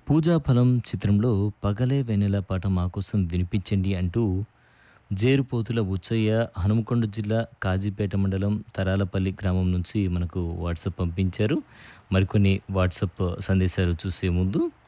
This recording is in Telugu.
పూజాఫలం చిత్రంలో 'పగలే వెన్నెల' పాట మా కోసం వినిపించండి అంటూ జేరుపోతుల బుచ్చయ్య హనుమకొండ జిల్లా కాజీపేట మండలం తరాలపల్లి గ్రామం నుంచి మనకు వాట్సాప్ పంపించారు. మరికొన్ని వాట్సాప్ సందేశాలు చూసే ముందు